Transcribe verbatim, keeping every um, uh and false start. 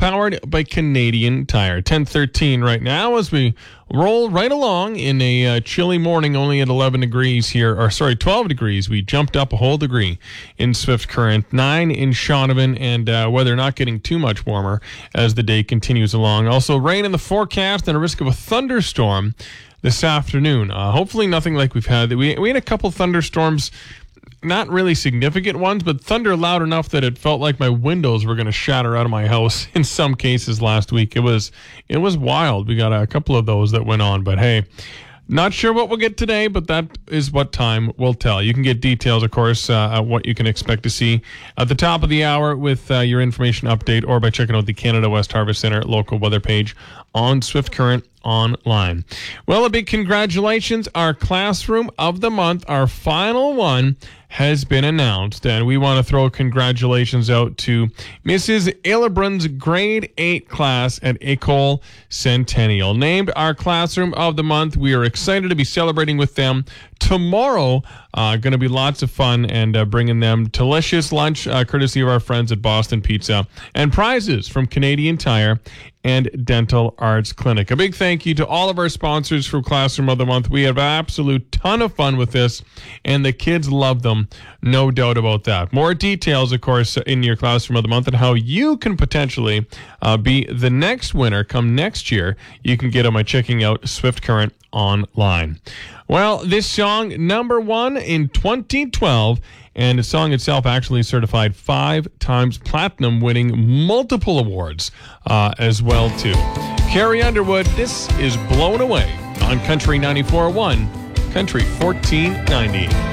powered by Canadian Tire. ten thirteen right now as we roll right along in a uh, chilly morning, only at eleven degrees here, or sorry, twelve degrees. We jumped up a whole degree in Swift Current, nine in Shaunavon, and uh, weather not getting too much warmer as the day continues along. Also, rain in the forecast and a risk of a thunderstorm this afternoon. Uh, hopefully nothing like we've had. We, we had a couple thunderstorms, not really significant ones, but thunder loud enough that it felt like my windows were going to shatter out of my house in some cases last week. It was it was wild. We got a couple of those that went on, but hey, not sure what we'll get today, but that is what time will tell. You can get details, of course, uh, what you can expect to see at the top of the hour with uh, your information update, or by checking out the Canada West Harvest Centre local weather page on Swift Current online. Well, a big congratulations. Our classroom of the month, our final one, has been announced, and we want to throw congratulations out to Missus Illebrun's grade eight class at École Centennial. Named our classroom of the month. We are excited to be celebrating with them tomorrow. Uh, going to be lots of fun, and uh, bringing them delicious lunch uh, courtesy of our friends at Boston Pizza, and prizes from Canadian Tire and Dental Arts Clinic. A big thank you to all of our sponsors for Classroom of the Month. We have an absolute ton of fun with this, and the kids love them, no doubt about that. More details, of course, in your Classroom of the Month, and how you can potentially uh, be the next winner come next year. You can get them by checking out Swift Current online. Well, this song, number one in twenty twelve, and the song itself actually certified five times platinum, winning multiple awards uh, as well, too. Carrie Underwood, this is Blown Away on Country ninety-four point one, Country fourteen ninety.